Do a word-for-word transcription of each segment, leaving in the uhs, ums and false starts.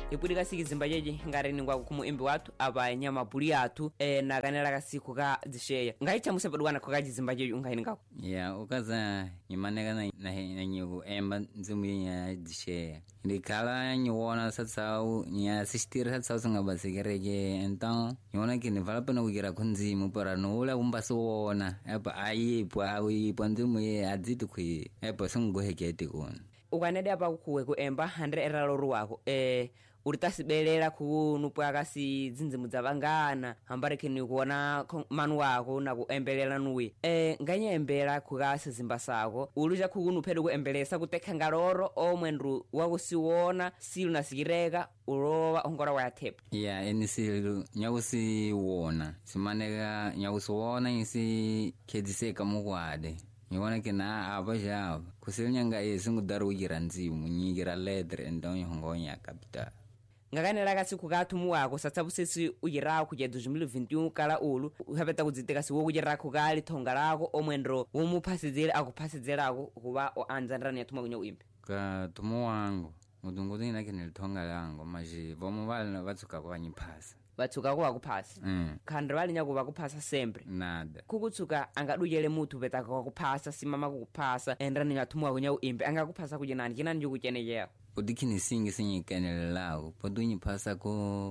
ipurika sikizimba jeje ngare ningwa kumuimbi watu aba nyama buli atu eh naganera kasiku ka zisheya ngaicha musebadwana ko kajizimba jeje ungaini ngako ya ukaza nyimaneka na na nyugo emba nzimu ya zisheya ndikala nyuona sasa nya assistir sasa sunga basegerege então nyona kini vala pena kugira kunzimu para nola umbasona apa ayi pwawi panzimu ye adzitu kwi apa sungo hekete kon ukanede apa kuwe ku emba handre eralo ruwako eh ulitasibelera kunupwa kasi zinzimu zavangana hambareke ni kuona manu wako na kuembelela nuwe eh nganye embela kugasa zimba sako uluja kunupedo kuembelesa kuteka ngaloro omwendu wakusiwona silu nasikireka ulowa ongora wa tape ya eni silu nyakusiwona simaneka nyakusiwona isi kediseka mukwade nyona kina aba java kusinyanga yesingu darugira nzimu nyigira ledre ndonyo hongonya capital ngakanela kasiku kathumu wako satsabusesi uyirawo kuja dois mil e vinte e um kala ulu uhapeta kudziteka siwo kujirako kali thonga lako omwendro umuphasizira akuphasizirako kuba anzandrani yathuma kunyo impe ka thumu wangu mudunguzi nakene thonga lango maji vomo bali batsuka kwa nyiphasa batsuka kwa kuphasa mm. khandre bali nyako bakuphasa sempre nada kukutsuka angaduyele muthu betaka kwa kuphasa simama kukuphasa endrani yathuma kunyo impe angakuphasa kujenani kinani jukuchenejea udikini singi singi kenele lao podunyi pasa ku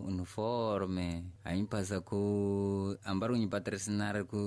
uniforme ayi pasa ku ambaru nyi patrocinare ku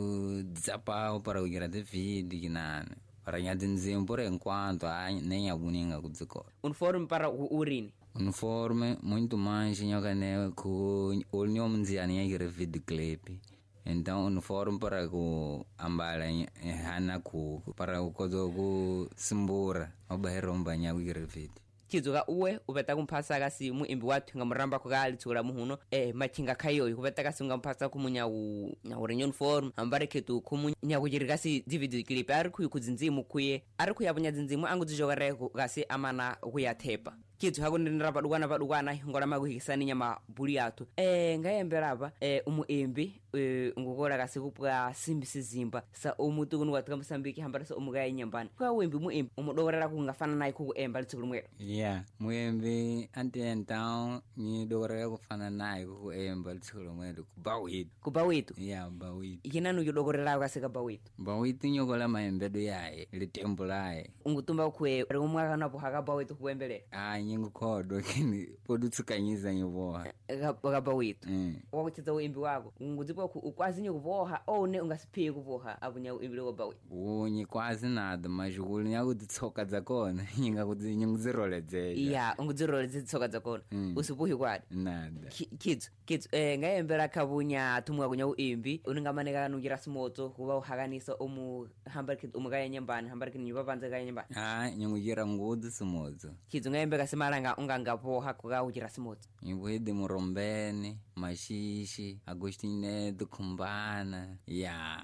zapao para ugira de vidi kinane para nya dinzembore enquanto ai nem abuninga kudziko uniforme para urini uniforme muito mais nyakane ku olnyo mnziani ya gira vidi clip então uniforme para ku ambala hana ku para ukozo ku simbura obahero mbanya kugira vidi kizuka uwe ubeta kumphasa kasi muimbi wathu ngamuramba ko gali tsura muhuno eh machinga kayo ubeta kasi ngamphasa kumunya u nyaure uniform ambareke tu kumunya kujirika si D V D clip ari kuyizinzimu kuye ari kuyabunya zinzimu angu zijogareko kasi amana kuyathepa kitu hakundindira padukana padukana ngora makuhikisani nyama buli atu eh ngayembera apa eh umuimbi eh ngukora kasi kupwa simbi sizimba sa umutu kunu watka Mozambique hambara sa umugaya nyambani kwa wembi muimbi umudogorera kungafana nayi ku emba litsukulumwe yeah muimbi ante então ni dogorera kufana nayi ku emba litsukulumwe ku bawitu ku bawitu yeah bawitu ikinanu yodogorera kasi ka bawitu bawitu nyokola maembedo yae litembo lae ungutumba kwe umwaka napo haka bawitu kuembele ah nyingu kodo kini podutsukanyiza nyoboha ka bawitu mm. wakucheza uimbi wako unguzipo ukwazi nyo kuvoha one ungasiphiye kuvoha abunya uimbi lo bawitu unyi kwazi nada majukulu nyaku ditsoka zakona nyinga kudzi nyinguziroledzela yeah unguziroledzela ditsoka zakona mm. usibuhi kwadi nada kids kids eh ngayembera kabunya tumwa kunya uimbi uningamaneka kanungira simoto kuba uhakanisa umu hambarkit umugaya nyambani hambarkit nyuba banze kaya nyambani ah nyungira ngudu simoto kids ngayembera simalanga ungangapoha kuga ujira simoto nyibwede murombene mashishi agostine dukumbana ya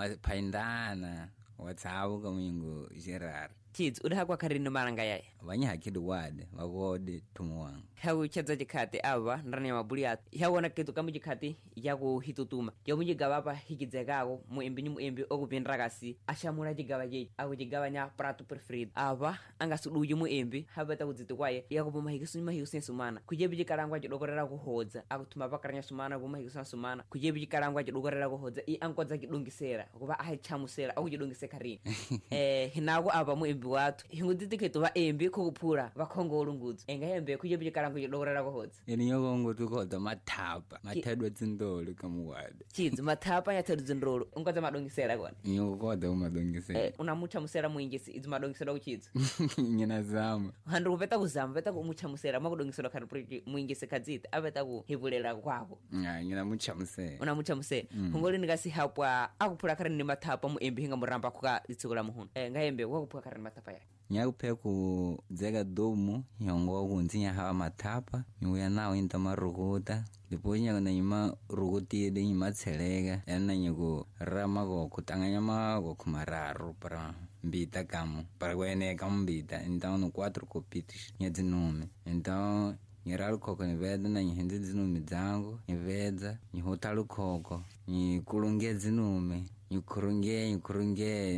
paindana watsabu kamungu Gerard kids udahakwa karino maranga yaye abanya hakidu wade bagode tumuwanga hawo chaza jikate aba ndani ya mabuli atu yawona kitu kamu jikati yago hitutuma yamunyi gababa hikizegako mu imbi mu imbi okupindra kasi ashamura jigaba je ago jigabanya prato preferido aba angasuduye mu imbi habata kuzitu kwaye yakubuma hikisunima hikusensumana kujebi jikarangwa jidokorera kuhodza akutuma bakaranya sumana buma hikusana sumana kujebi jikarangwa jidokorera kuhodza i ankoza kidungisera kuba ahe chamusera ago jidungiseka rini eh hinago aba mu imbi watu hinguditike tuba embi kokupura bakhongolo ngudzo engahembe kujebi jikarango jidogorera kuhodza eni yokongo tukoda mathapa mathedwa dzindolo kamuwade chidzo mathapa yathedwa dzindolo unkoza madongisera kona nyokoda umadongisera eh unamucha musera muingisi idzo madongisera kuchidzo nyina zama handu kupeta kuzama peta kumucha musera makudongisera kana priki muingisi kadzita apeta ku hivulela kwako nga nyina mucha musera unamucha musera ngoli ngasi hapwa akupura karani ni mathapa mu embi hinga muramba kuka litsikula muhuno eh ngahembe wakupura karani mathapa ya nyakupe ku dzega domu yongo kunzinya hawa mathapa nyuya nawo inta marukuta depois nya na ima rukuti de ima tselega yana nyugo rama go kutanganya ma go kumararu para mbita kamu para kwene kambita então no quatro copitos nya dinome então nyiral koko ni veda na nyihenzi zinumi zangu niveza nyihotalu koko nyikulunge zinume nyikurunge nyikurunge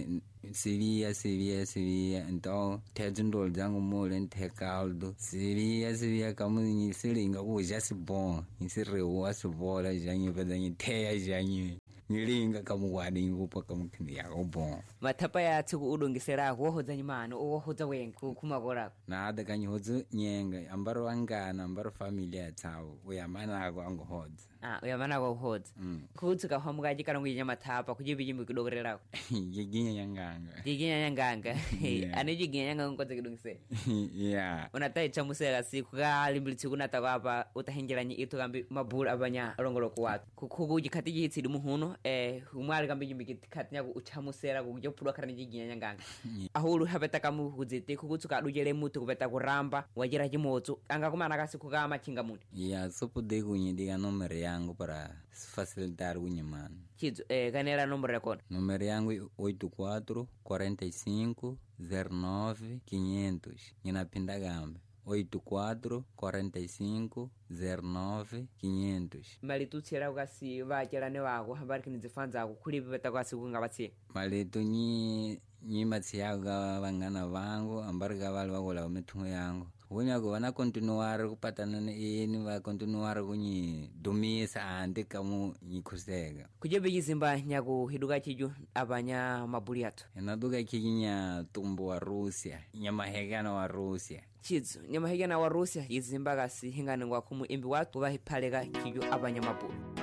Sivia, sivia, sivia. Então, tendo zangu mole nte caldo. Sivia, sivia, kamu ni silinga ku jasi bon. Insireu asibola janyi pedanyi teya janyi. Nilinga kamu wadi ngupa kamu kini yako bon. Matapa ya tuku udongisera wohoza nyimano wohoza wengu kumagora. Na ada kanyi hozu nyenga ambaro angana ambaro familia tao. Uyamana ako ango hoza. Ah, uyamana ako hoza. Mm. Kutuka hamugaji karangu nyama tapa kujibi jimbi kudogorera. Yiginya nyanganga. Yiginya nyanganga. Ane yiginya nyanganga nkoza kidongise. Yeah. Unatai chamusera siku ga limbili siku nataka hapa utahingiranyi itu kambi mabura abanya rongolo kuwatu. Kukugu jikati jihitsidi muhuno eh umwari kambi jimbi kati nyaku uchamusera kujyo pulwa karani yiginya nyanganga. Ahulu habeta kamu huzite kukutuka ujele mutu kubeta kuramba wajira jimotu anga kumana kasi kugama chingamuni. Yeah, sopo de kunyi diga nomere yangu para facilitar kunyimana. Chizu eh kanera nombre rekona. Número yangu oito quatro, quarenta e cinco, zero nove, quinhentos. Ninapinda gambe. oito quatro, quarenta e cinco, zero nove, quinhentos. Malitu tsera ukasi vacherane wako habari kinizifanza ako kuli beta kwasi kungabatsi. Malitu nyi nyi matsiaga vangana vangu ambari kavali wakola mithungu yangu. Wunyako wana continuar kupatana ini va continuar kunyi dumisa ande kamu nyikusega. Kujebe jizimba nyaku hiduka chiju abanya mabuliato. Enaduka chikinya tumbo wa Rusia, nyama hegana wa Rusia. Chizu nyama hegana wa Rusia yizimba kasi hingana ngwa kumu imbi watu vahipalega chiju abanya mabuli.